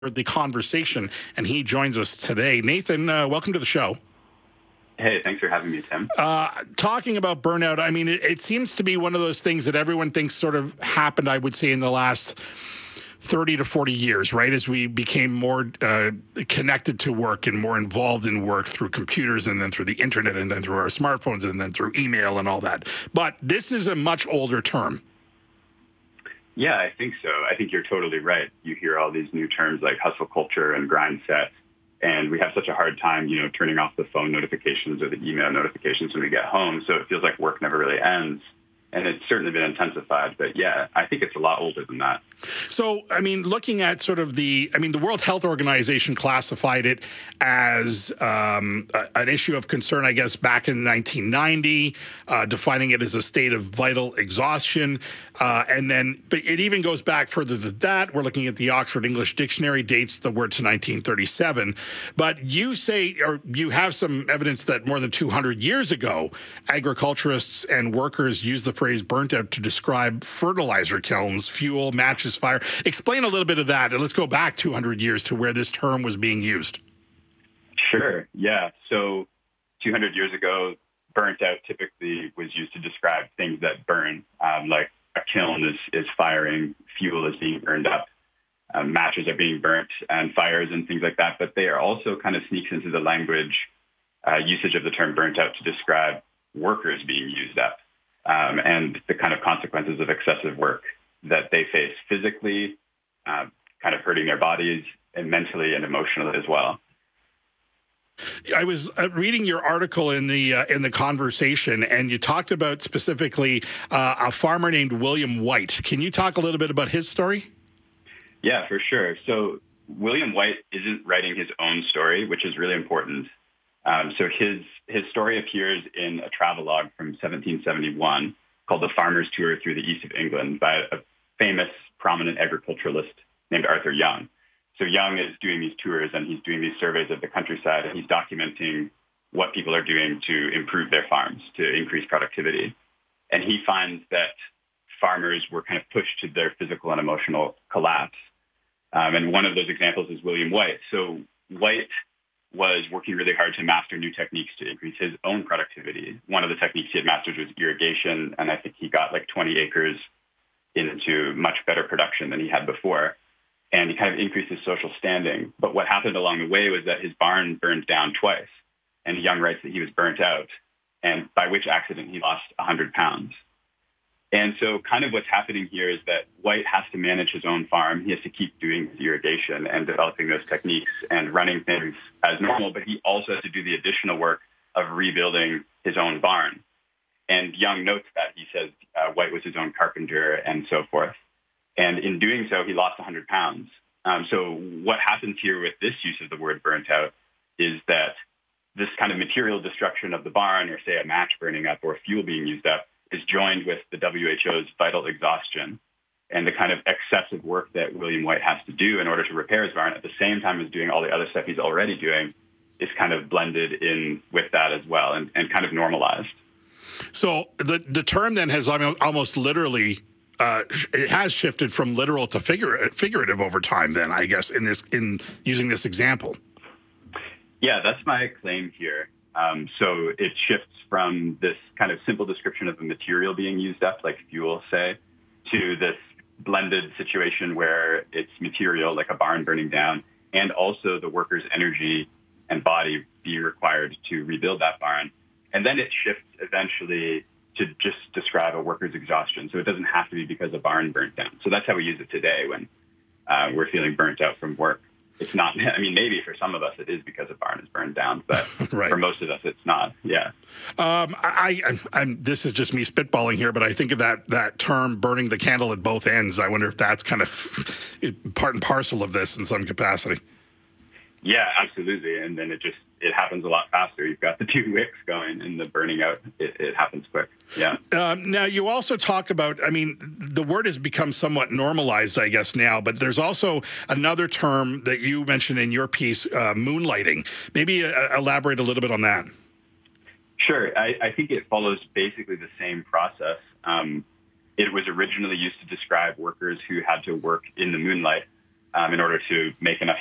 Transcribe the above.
the conversation, and he joins us today. Nathan, welcome to the show. Hey, thanks for having me, Tim. Talking about burnout, I mean, it seems to be one of those things that everyone thinks sort of happened, I would say, in the last 30 to 40 years, right? As we became more connected to work and more involved in work through computers and then through the internet and then through our smartphones and then through email and all that. But this is a much older term. Yeah, I think so. I think you're totally right. You hear all these new terms like hustle culture and grind set, and we have such a hard time, turning off the phone notifications or the email notifications when we get home. So it feels like work never really ends. And it's certainly been intensified. But yeah, I think it's a lot older than that. So, I mean, looking at sort of the World Health Organization classified it as an issue of concern, I guess, back in 1990, defining it as a state of vital exhaustion. And then but it even goes back further than that. We're looking at the Oxford English Dictionary, dates the word to 1937. But you say, or you have some evidence that more than 200 years ago, agriculturists and workers used the phrase burnt out to describe fertilizer kilns, fuel, matches, fire. Explain a little bit of that, and let's go back 200 years to where this term was being used. Sure, yeah. So 200 years ago, burnt out typically was used to describe things that burn, like a kiln is firing, fuel is being burned up, matches are being burnt, and fires and things like that. But they are also kind of sneaks into the language usage of the term burnt out to describe workers being used up. And the kind of consequences of excessive work that they face physically, kind of hurting their bodies, and mentally and emotionally as well. I was reading your article in the conversation, and you talked about specifically a farmer named William White. Can you talk a little bit about his story? Yeah, for sure. So William White isn't writing his own story, which is really important. So his story appears in a travelogue from 1771 called The Farmer's Tour Through the East of England by a famous, prominent agriculturalist named Arthur Young. So Young is doing these tours and he's doing these surveys of the countryside, and he's documenting what people are doing to improve their farms, to increase productivity. And he finds that farmers were kind of pushed to their physical and emotional collapse. And one of those examples is William White. So White was working really hard to master new techniques to increase his own productivity. One of the techniques he had mastered was irrigation, and I think he got like 20 acres into much better production than he had before. And he kind of increased his social standing. But what happened along the way was that his barn burned down twice. And Young writes that he was burnt out, and by which accident he lost 100 pounds. And so kind of what's happening here is that White has to manage his own farm. He has to keep doing his irrigation and developing those techniques and running things as normal, but he also has to do the additional work of rebuilding his own barn. And Young notes that. He says White was his own carpenter and so forth. And in doing so, he lost 100 pounds. So what happens here with this use of the word burnt out is that this kind of material destruction of the barn, or say a match burning up or fuel being used up, is joined with the WHO's vital exhaustion and the kind of excessive work that William White has to do in order to repair his barn at the same time as doing all the other stuff he's already doing is kind of blended in with that as well and kind of normalized. So the term then has almost literally it has shifted from literal to figurative over time then, I guess, in using this example. Yeah, that's my claim here. So it shifts from this kind of simple description of the material being used up, like fuel, say, to this blended situation where it's material, like a barn burning down, and also the worker's energy and body being required to rebuild that barn. And then it shifts eventually to just describe a worker's exhaustion. So it doesn't have to be because a barn burnt down. So that's how we use it today when we're feeling burnt out from work. It's not, I mean, maybe for some of us it is because a barn is burned down, but right. For most of us it's not. Yeah. I'm this is just me spitballing here, but I think of that term burning the candle at both ends. I wonder if that's kind of part and parcel of this in some capacity. Yeah, absolutely. And then it happens a lot faster. You've got the two wicks going and the burning out. It happens quick. Yeah. Now, you also talk about, I mean, the word has become somewhat normalized, I guess, now, but there's also another term that you mentioned in your piece, moonlighting. Maybe elaborate a little bit on that. Sure. I think it follows basically the same process. It was originally used to describe workers who had to work in the moonlight. in order to make enough